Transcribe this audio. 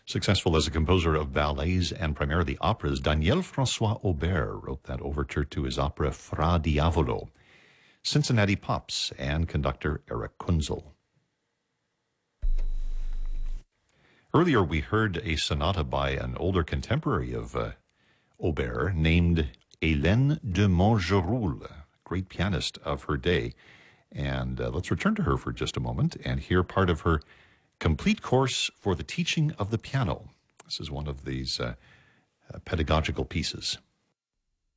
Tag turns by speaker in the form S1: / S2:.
S1: Successful as a composer of ballets and primarily operas, Daniel-François Aubert wrote that overture to his opera Fra Diavolo, Cincinnati Pops, and conductor Eric Kunzel. Earlier, we heard a sonata by an older contemporary of Aubert named Hélène de Montgeroul, great pianist of her day. And let's return to her for just a moment and hear part of her complete course for the teaching of the piano. This is one of these pedagogical pieces.